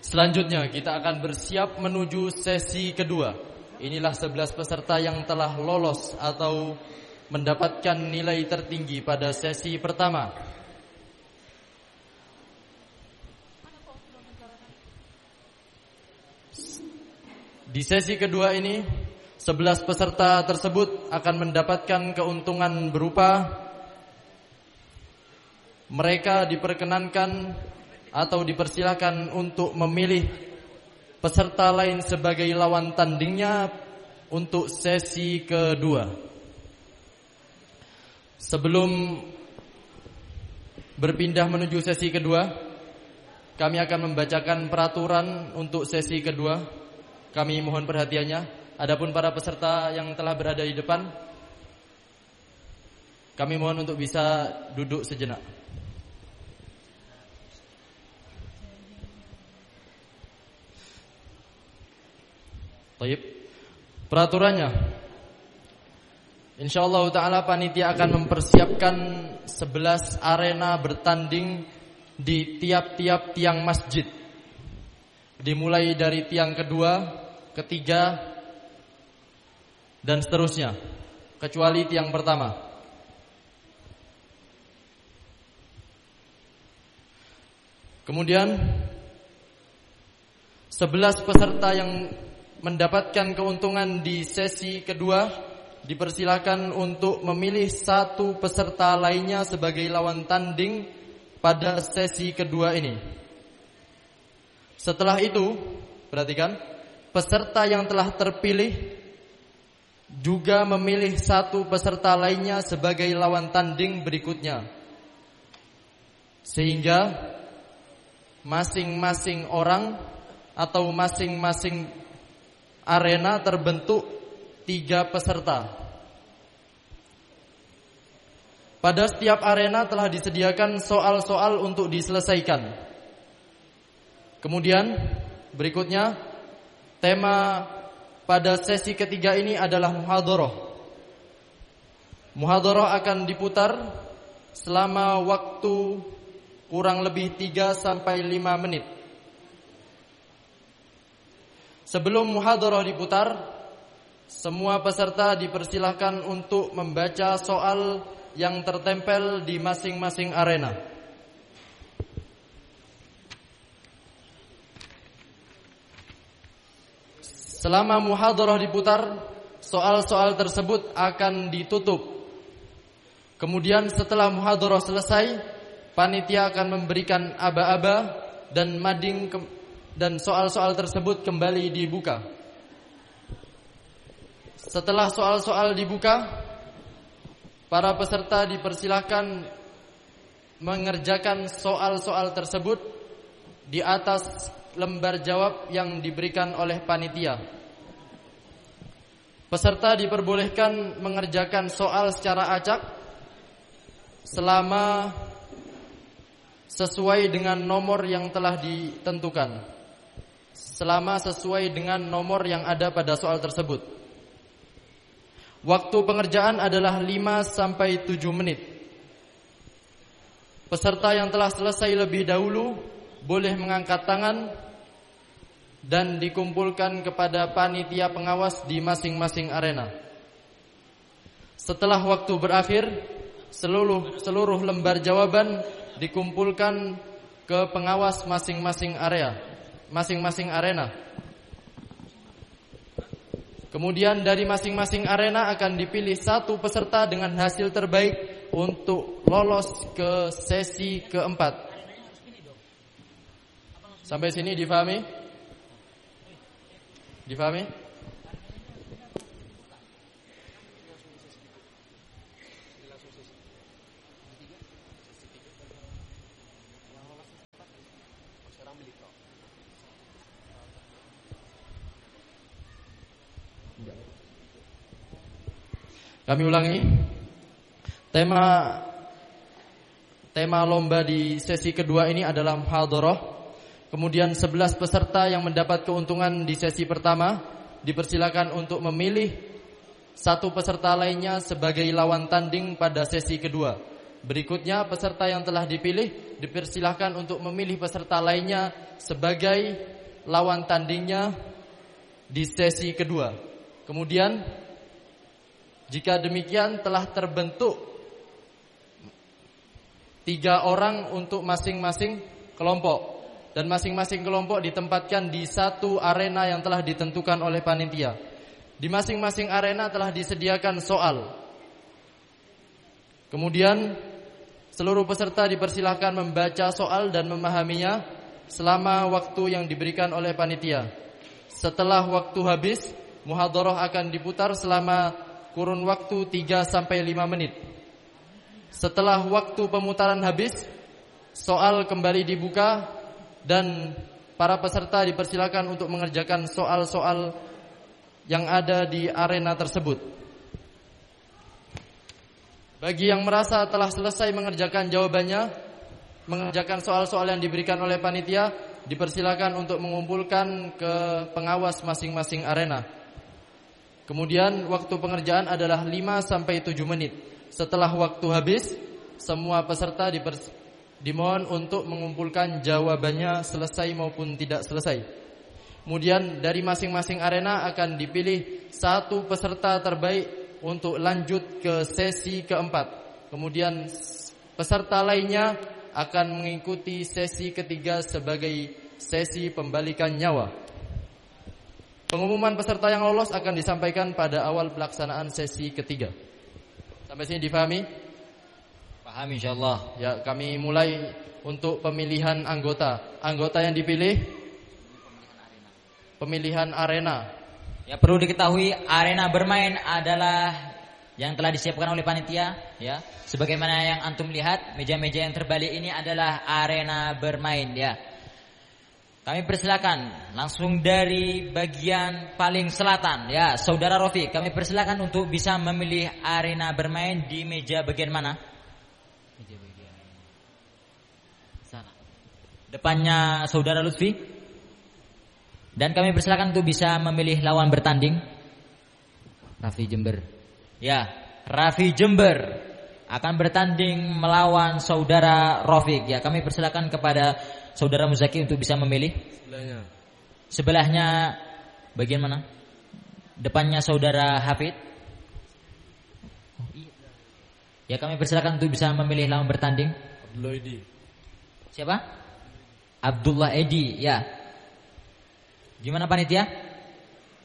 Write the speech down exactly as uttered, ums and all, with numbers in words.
Selanjutnya kita akan bersiap menuju sesi kedua. Inilah sebelas peserta yang telah lolos atau mendapatkan nilai tertinggi pada sesi pertama. Di sesi kedua ini, sebelas peserta tersebut akan mendapatkan keuntungan berupa mereka diperkenankan atau dipersilakan untuk memilih peserta lain sebagai lawan tandingnya untuk sesi kedua. Sebelum berpindah menuju sesi kedua, kami akan membacakan peraturan untuk sesi kedua. Kami mohon perhatiannya. Adapun para peserta yang telah berada di depan, kami mohon untuk bisa duduk sejenak. Baik. Peraturannya, insyaallah ta'ala panitia akan mempersiapkan sebelas arena bertanding di tiap-tiap tiang masjid, dimulai dari tiang kedua, ketiga, dan seterusnya, kecuali tiang pertama. Kemudian sebelas peserta yang mendapatkan keuntungan di sesi kedua dipersilakan untuk memilih satu peserta lainnya sebagai lawan tanding pada sesi kedua ini. Setelah itu, perhatikan, peserta yang telah terpilih juga memilih satu peserta lainnya sebagai lawan tanding berikutnya. Sehingga masing-masing orang atau masing-masing arena terbentuk tiga peserta. Pada setiap arena telah disediakan soal-soal untuk diselesaikan. Kemudian berikutnya, tema pada sesi ketiga ini adalah muhadharah. Muhadharah akan diputar selama waktu kurang lebih tiga sampai lima menit. Sebelum muhadharah diputar, semua peserta dipersilahkan untuk membaca soal yang tertempel di masing-masing arena. Selama muhadharah diputar, soal-soal tersebut akan ditutup. Kemudian setelah muhadharah selesai, panitia akan memberikan aba-aba dan mading ke dan soal-soal tersebut kembali dibuka. Setelah soal-soal dibuka, para peserta dipersilahkan mengerjakan soal-soal tersebut di atas lembar jawab yang diberikan oleh panitia. Peserta diperbolehkan mengerjakan soal secara acak selama sesuai dengan nomor yang telah ditentukan. Selama sesuai dengan nomor yang ada pada soal tersebut. Waktu pengerjaan adalah lima sampai tujuh menit. Peserta yang telah selesai lebih dahulu boleh mengangkat tangan dan dikumpulkan kepada panitia pengawas di masing-masing arena. Setelah waktu berakhir, seluruh seluruh lembar jawaban dikumpulkan ke pengawas masing-masing area, masing-masing arena. Kemudian dari masing-masing arena akan dipilih satu peserta dengan hasil terbaik untuk lolos ke sesi keempat. Sampai sini difahami? Difahami? Kami ulangi. Tema tema lomba di sesi kedua ini adalah muhadharah. Kemudian sebelas peserta yang mendapat keuntungan di sesi pertama dipersilakan untuk memilih satu peserta lainnya sebagai lawan tanding pada sesi kedua. Berikutnya peserta yang telah dipilih dipersilahkan untuk memilih peserta lainnya sebagai lawan tandingnya di sesi kedua. Kemudian jika demikian telah terbentuk tiga orang untuk masing-masing kelompok, dan masing-masing kelompok ditempatkan di satu arena yang telah ditentukan oleh panitia. Di masing-masing arena telah disediakan soal. Kemudian seluruh peserta dipersilahkan membaca soal dan memahaminya selama waktu yang diberikan oleh panitia. Setelah waktu habis, muhadharah akan diputar selama kurun waktu tiga sampai lima menit. Setelah waktu pemutaran habis, soal kembali dibuka dan para peserta dipersilakan untuk mengerjakan soal-soal yang ada di arena tersebut. Bagi yang merasa telah selesai mengerjakan jawabannya, mengerjakan soal-soal yang diberikan oleh panitia, dipersilakan untuk mengumpulkan ke pengawas masing-masing arena. Kemudian waktu pengerjaan adalah lima sampai tujuh menit. Setelah waktu habis, semua peserta dipers- dimohon untuk mengumpulkan jawabannya selesai maupun tidak selesai. Kemudian dari masing-masing arena akan dipilih satu peserta terbaik untuk lanjut ke sesi keempat. Kemudian peserta lainnya akan mengikuti sesi ketiga sebagai sesi pembalikan nyawa. Pengumuman peserta yang lolos akan disampaikan pada awal pelaksanaan sesi ketiga. Sampai sini difahami? Paham insyaallah. Ya, kami mulai untuk pemilihan anggota. Anggota yang dipilih pemilihan arena. Ya, perlu diketahui arena bermain adalah yang telah disiapkan oleh panitia, ya. Sebagaimana yang antum lihat, meja-meja yang terbalik ini adalah arena bermain, ya. Kami persilakan langsung dari bagian paling selatan, ya, Saudara Rofiq. Kami persilakan untuk bisa memilih arena bermain di meja bagian mana? Meja bagian sana. Depannya Saudara Lutfi. Dan kami persilakan untuk bisa memilih lawan bertanding. Raffi Jember. Ya, Raffi Jember akan bertanding melawan Saudara Rofiq. Ya, kami persilakan kepada Saudara Muzaki untuk bisa memilih. Sebelahnya. Sebelahnya bagian mana? Depannya Saudara Hafid. Ya, kami persilakan untuk bisa memilih lawan bertanding. Abdullah Edi. Siapa? Abdullah Edi, ya. Gimana panitia?